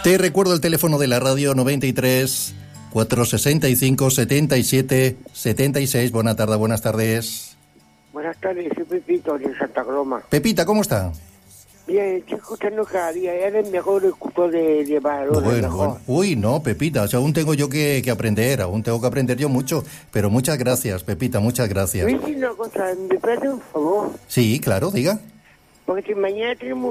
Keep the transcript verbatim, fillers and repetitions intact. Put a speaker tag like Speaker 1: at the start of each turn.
Speaker 1: Te recuerdo el teléfono de la radio noventa y tres, cuatrocientos sesenta y cinco, setenta y siete, setenta y seis. Buenas tardes, buenas tardes.
Speaker 2: Buenas tardes, soy Pepito de Santa Coloma.
Speaker 1: Pepita, ¿cómo está?
Speaker 2: Bien, estoy escuchando cada día, eres el mejor escultor de, de Badalona.
Speaker 1: Bueno, bueno. Uy, no, Pepita, o sea, aún tengo yo que, que aprender, aún tengo que aprender yo mucho, pero muchas gracias, Pepita, muchas gracias.
Speaker 2: Voy a decir una cosa, ¿me puedes hacer un favor?
Speaker 1: Sí, claro, diga.
Speaker 2: Porque si mañana tenemos